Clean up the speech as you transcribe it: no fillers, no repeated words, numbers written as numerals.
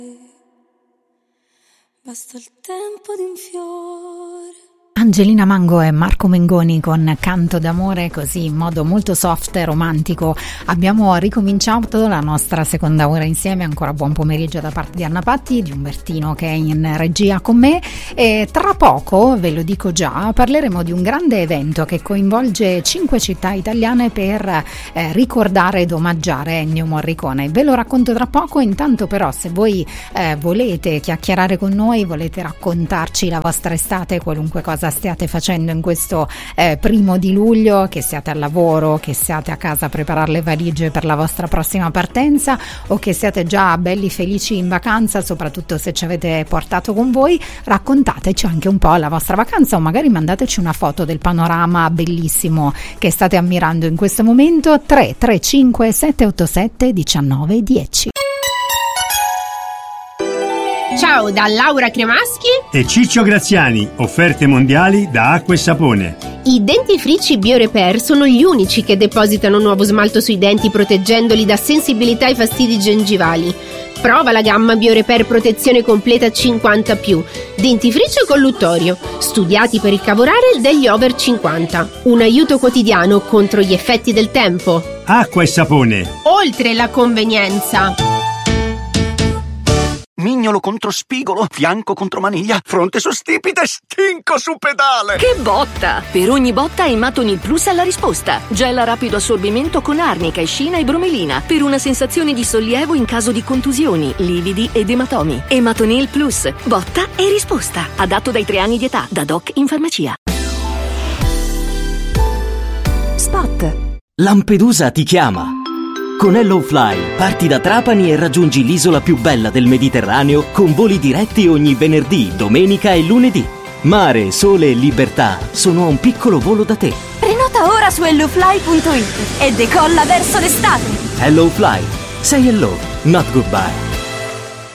Basta il tempo di un fiore. Angelina Mango e Marco Mengoni con Canto d'amore, così in modo molto soft e romantico abbiamo ricominciato la nostra seconda ora insieme. Ancora buon pomeriggio da parte di Anna Patti, di Umbertino che è in regia con me, e tra poco, ve lo dico già, parleremo di un grande evento che coinvolge 5 città italiane per ricordare ed omaggiare Ennio Morricone. Ve lo racconto tra poco. Intanto però, se voi volete chiacchierare con noi, volete raccontarci la vostra estate, qualunque cosa stiate facendo in questo 1 di luglio, che siate al lavoro, che siate a casa a preparare le valigie per la vostra prossima partenza, o che siate già belli felici in vacanza, soprattutto se ci avete portato con voi, raccontateci anche un po' la vostra vacanza, o magari mandateci una foto del panorama bellissimo che state ammirando in questo momento. 335 787 1910. Ciao da Laura Cremaschi e Ciccio Graziani, offerte mondiali da Acqua e Sapone. I dentifrici BioRepair sono gli unici che depositano nuovo smalto sui denti proteggendoli da sensibilità e fastidi gengivali. Prova la gamma BioRepair Protezione Completa 50+, dentifricio colluttorio, studiati per ricavorare degli over 50. Un aiuto quotidiano contro gli effetti del tempo. Acqua e Sapone. Oltre la convenienza. Mignolo contro spigolo, fianco contro maniglia, fronte su stipite, stinco su pedale. Che botta! Per ogni botta Ematonil Plus ha la risposta. Gel a rapido assorbimento con arnica, escina e bromelina per una sensazione di sollievo in caso di contusioni, lividi ed ematomi. Ematonil Plus, botta e risposta. Adatto dai 3 anni di età, da doc in farmacia. Spot. Lampedusa ti chiama. Con HelloFly parti da Trapani e raggiungi l'isola più bella del Mediterraneo con voli diretti ogni venerdì, domenica e lunedì. Mare, sole e libertà sono a un piccolo volo da te. Prenota ora su hellofly.it e decolla verso l'estate. HelloFly. Say hello, not goodbye.